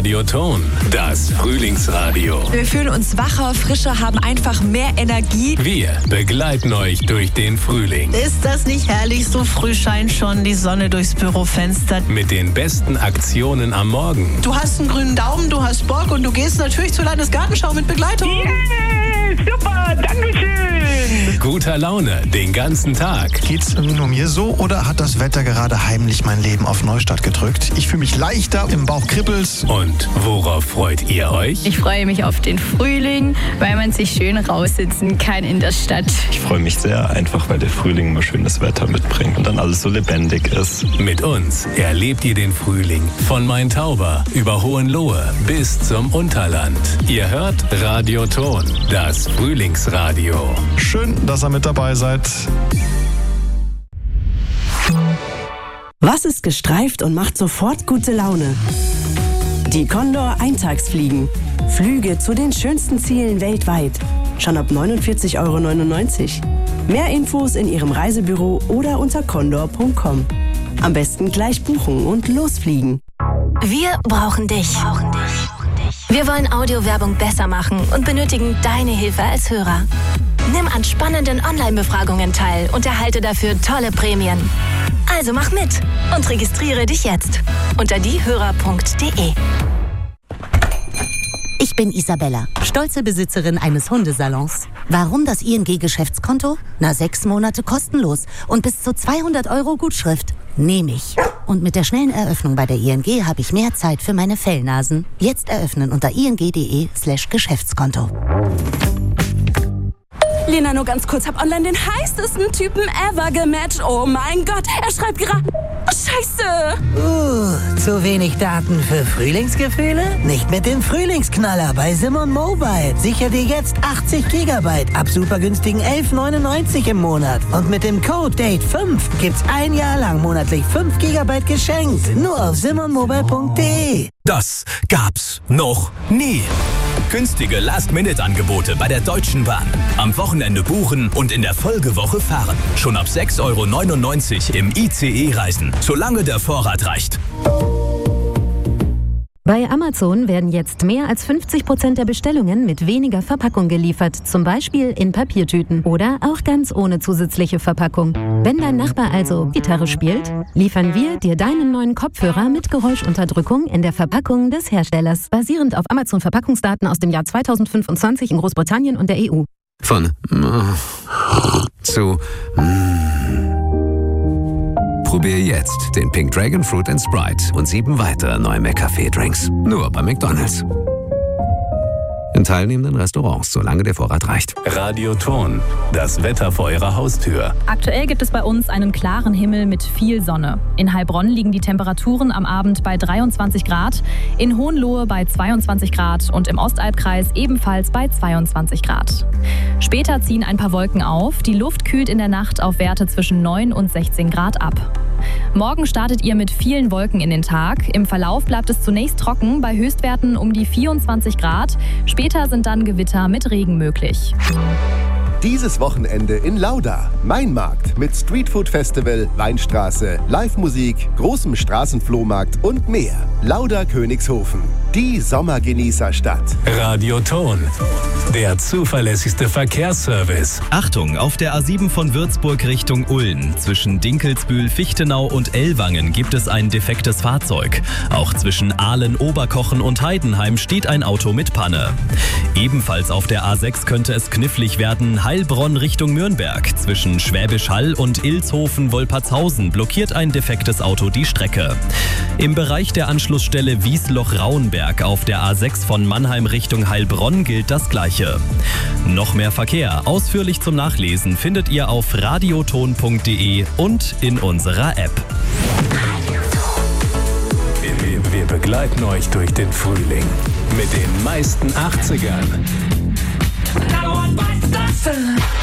Radioton, das Frühlingsradio. Wir fühlen uns wacher, frischer, haben einfach mehr Energie. Wir begleiten euch durch den Frühling. Ist das nicht herrlich? So früh scheint schon die Sonne durchs Bürofenster. Mit den besten Aktionen am Morgen. Du hast einen grünen Daumen, du hast Bock und du gehst natürlich zur Landesgartenschau mit Begleitung. Yeah, super, dankeschön. Guter Laune den ganzen Tag. Geht's nur mir so oder hat das Wetter gerade heimlich mein Leben auf Neustart gedrückt? Ich fühle mich leichter, im Bauch kribbelt's. Und worauf freut ihr euch? Ich freue mich auf den Frühling, weil man sich schön raussitzen kann in der Stadt. Ich freue mich sehr, einfach weil der Frühling immer schönes Wetter mitbringt und dann alles so lebendig ist. Mit uns erlebt ihr den Frühling von Main-Tauber über Hohenlohe bis zum Unterland. Ihr hört Radioton, das Frühlingsradio. Schön, dass ihr mit dabei seid. Was ist gestreift und macht sofort gute Laune? Die Condor Eintagsfliegen. Flüge zu den schönsten Zielen weltweit. Schon ab 49,99 €. Mehr Infos in Ihrem Reisebüro oder unter condor.com. Am besten gleich buchen und losfliegen. Wir brauchen dich. Wir wollen Audiowerbung besser machen und benötigen deine Hilfe als Hörer. Nimm an spannenden Online-Befragungen teil und erhalte dafür tolle Prämien. Also mach mit und registriere dich jetzt unter diehörer.de. Ich bin Isabella, stolze Besitzerin eines Hundesalons. Warum das ING-Geschäftskonto? 6 Monate kostenlos und bis zu 200 € Gutschrift. Nehme ich. Und mit der schnellen Eröffnung bei der ING habe ich mehr Zeit für meine Fellnasen. Jetzt eröffnen unter ing.de/Geschäftskonto. Lena, nur ganz kurz, hab online den heißesten Typen ever gematcht. Oh mein Gott, er schreibt gerade... Oh, Scheiße! Zu wenig Daten für Frühlingsgefühle? Nicht mit dem Frühlingsknaller bei Simon Mobile. Sicher dir jetzt 80 GB ab super günstigen 11,99 € im Monat. Und mit dem Code DATE5 gibt's ein Jahr lang monatlich 5 GB geschenkt. Nur auf simonmobile.de. Das gab's noch nie. Günstige Last-Minute-Angebote bei der Deutschen Bahn. Am Wochenende buchen und in der Folgewoche fahren. Schon ab 6,99 € im ICE reisen, solange der Vorrat reicht. Bei Amazon werden jetzt mehr als 50% der Bestellungen mit weniger Verpackung geliefert, zum Beispiel in Papiertüten oder auch ganz ohne zusätzliche Verpackung. Wenn dein Nachbar also Gitarre spielt, liefern wir dir deinen neuen Kopfhörer mit Geräuschunterdrückung in der Verpackung des Herstellers, basierend auf Amazon-Verpackungsdaten aus dem Jahr 2025 in Großbritannien und der EU. Von zu Probier jetzt den Pink Dragon Fruit & Sprite und 7 weitere neue McCafé-Drinks. Nur bei McDonald's. In teilnehmenden Restaurants, solange der Vorrat reicht. Radioton, das Wetter vor eurer Haustür. Aktuell gibt es bei uns einen klaren Himmel mit viel Sonne. In Heilbronn liegen die Temperaturen am Abend bei 23 Grad, in Hohenlohe bei 22 Grad und im Ostalbkreis ebenfalls bei 22 Grad. Später ziehen ein paar Wolken auf, die Luft kühlt in der Nacht auf Werte zwischen 9 und 16 Grad ab. Morgen startet ihr mit vielen Wolken in den Tag. Im Verlauf bleibt es zunächst trocken, bei Höchstwerten um die 24 Grad. Später sind dann Gewitter mit Regen möglich. Dieses Wochenende in Lauda. Mainmarkt mit Streetfood Festival, Weinstraße, Live-Musik, großem Straßenflohmarkt und mehr. Lauda Königshofen. Die Sommergenießerstadt. Radioton, der zuverlässigste Verkehrsservice. Achtung, auf der A7 von Würzburg Richtung Ulm. Zwischen Dinkelsbühl, Fichtenau und Ellwangen gibt es ein defektes Fahrzeug. Auch zwischen Aalen, Oberkochen und Heidenheim steht ein Auto mit Panne. Ebenfalls auf der A6 könnte es knifflig werden. Heilbronn Richtung Nürnberg. Zwischen Schwäbisch Hall und Ilshofen-Wolpertshausen blockiert ein defektes Auto die Strecke. Im Bereich der Anschlussstelle Wiesloch-Rauenberg auf der A6 von Mannheim Richtung Heilbronn gilt das Gleiche. Noch mehr Verkehr, ausführlich zum Nachlesen, findet ihr auf radioton.de und in unserer App. Wir begleiten euch durch den Frühling mit den meisten 80ern.